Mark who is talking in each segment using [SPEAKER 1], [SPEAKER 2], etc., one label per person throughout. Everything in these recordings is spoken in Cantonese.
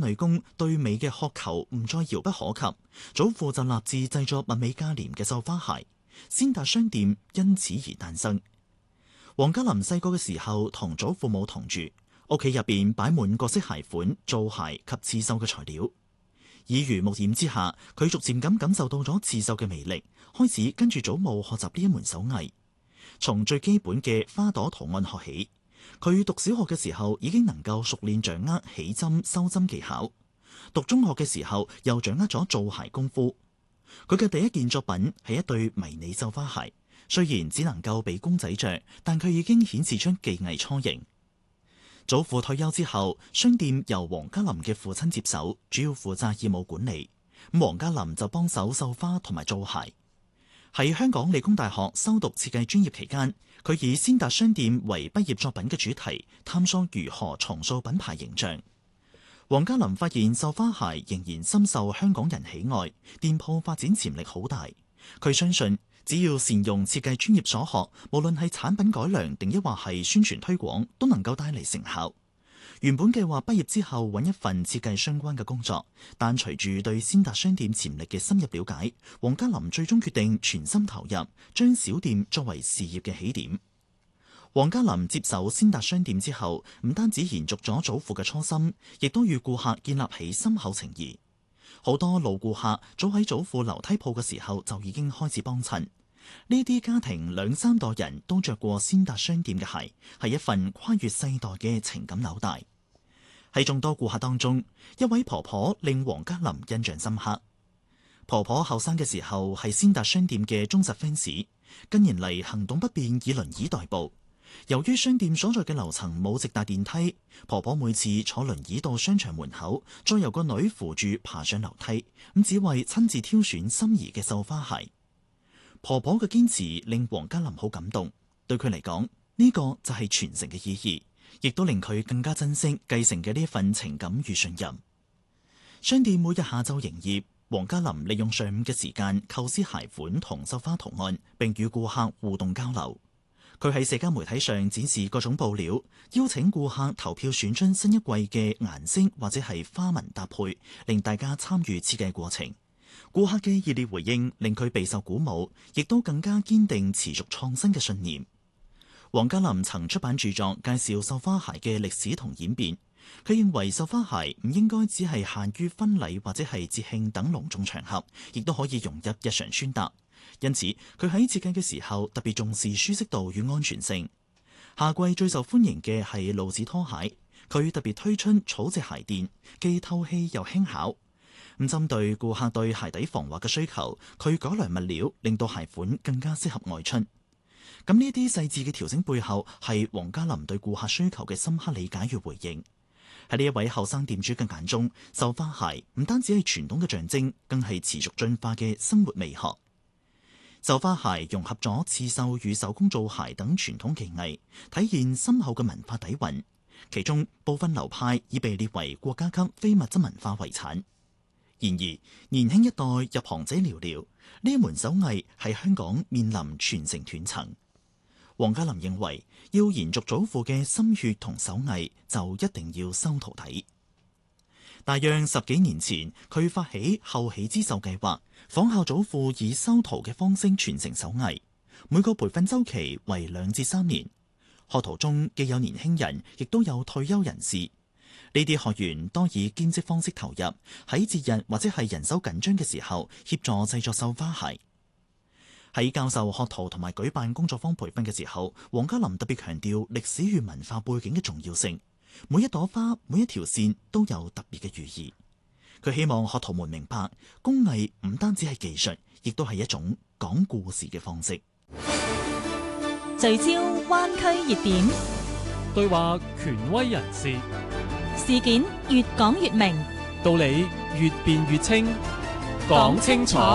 [SPEAKER 1] 女工對美嘅渴求唔再遙不可及，祖父就立志製作物美價廉嘅繡花鞋，先達商店因此而誕生。黃家林細個嘅時候同祖父母同住，屋企入邊擺滿各式鞋款、做鞋及刺繡嘅材料。耳濡目染之下，佢逐漸咁感受到咗刺繡嘅魅力，開始跟住祖母學習呢一門手藝。從最基本嘅花朵圖案學起，佢讀小學嘅時候已經能夠熟練掌握起針、收針技巧。讀中學嘅時候又掌握咗做鞋功夫。佢嘅第一件作品係一對迷你繡花鞋，雖然只能夠俾公仔着，但佢已經顯示出技藝雛形。祖父退休之後，商店由黃家林嘅父親接手，主要負責業務管理。黃家林就幫手繡花同埋做鞋。喺香港理工大學修讀設計專業期間，佢以先達商店為畢業作品嘅主題，探索如何重塑品牌形象。黃家林發現繡花鞋仍然深受香港人喜愛，店鋪發展潛力好大。佢相信，只要善用設計專業所學，無論係產品改良定抑或係宣傳推廣，都能夠帶嚟成效。原本計劃畢業之後揾一份設計相關嘅工作，但隨住對先達商店潛力嘅深入了解，黃家林最終決定全心投入，將小店作為事業嘅起點。黃家林接手先達商店之後，唔單止延續咗祖父嘅初心，亦都與顧客建立起深厚情誼。好多老顧客早喺祖父樓梯鋪嘅時候就已經開始幫襯。呢啲家庭兩三代人都着過先達商店嘅鞋，係一份跨越世代嘅情感紐帶。喺眾多顧客當中，一位婆婆令黃家林印象深刻。婆婆後生嘅時候係先達商店嘅忠實 fans， 近年嚟行動不便，以輪椅代步。由於商店所在嘅樓層冇直達電梯，婆婆每次坐輪椅到商場門口，再由個女扶住爬上樓梯，咁只為親自挑選心儀嘅繡花鞋。婆婆嘅堅持令黃家林好感動，對佢嚟講，呢個就係傳承嘅意義，亦都令佢更加珍惜繼承嘅呢一份情感與信任。商店每日下晝營業，黃家林利用上午嘅時間構思鞋款同繡花圖案，並與顧客互動交流。佢喺社交媒體上展示各種布料，邀請顧客投票選出新一季嘅顏色或者係花紋搭配，令大家參與設計過程。顧客嘅熱烈回應令佢備受鼓舞，亦都更加堅定持續創新嘅信念。黃家林曾出版著作介紹繡花鞋嘅歷史同演變。佢認為繡花鞋唔應該只係限於婚禮或者係節慶等隆重場合，亦都可以融入日常穿搭。因此，佢喺設計嘅時候特別重視舒適度與安全性。夏季最受歡迎嘅係露趾拖鞋，佢特別推出草席鞋墊，既透氣又輕巧。咁針對顧客對鞋底防滑嘅需求，佢改良物料，令到鞋款更加適合外出。咁呢啲細緻嘅調整背後，係黃家林對顧客需求嘅深刻理解與回應。喺呢一位後生店主嘅眼中，繡花鞋唔單止係傳統嘅象徵，更係持續進化嘅生活美學。繡花鞋融合咗刺繡與手工做鞋等傳統技藝，體現深厚嘅文化底蘊。其中部分流派已被列為國家級非物質文化遺產。然而，年輕一代入行者寥寥，呢一門手藝喺香港面臨傳承斷層。黃家林認為，要延續祖父嘅心血同手藝，就一定要收徒弟。大約10幾年前，佢發起後起之秀計劃，仿效祖父以收徒嘅方式傳承手藝。每個培訓週期為2至3年，學徒中既有年輕人，亦都有退休人士。呢啲學員多以兼職方式投入，喺節日或者係人手緊張嘅時候協助製作繡花鞋。喺教授學徒同埋舉辦工作坊培訓嘅時候，黃家林特別強調歷史與文化背景嘅重要性。每一朵花、每一條線都有特別嘅寓意。佢希望學徒們明白，工藝唔單止係技術，亦都係一種講故事嘅方式。
[SPEAKER 2] 聚焦灣區熱點，
[SPEAKER 3] 對話權威人士，
[SPEAKER 2] 事件越講越明，
[SPEAKER 3] 道理越辯越清，講清楚。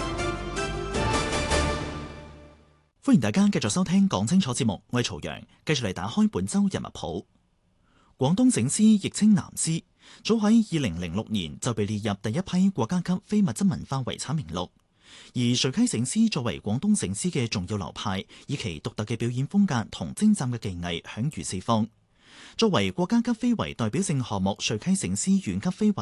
[SPEAKER 1] 歡迎大家繼續收聽講清楚節目，我係曹陽，繼續嚟打開本周人物譜。廣東醒獅亦稱南獅，早喺2006年就被列入第一批國家級非物質文化遺產名錄。而垂溪醒獅作為廣東醒獅嘅重要流派，以其獨特嘅表演風格同精湛嘅技藝享譽四方。作為國家級非遺代表性項目垂溪醒獅縣級非遺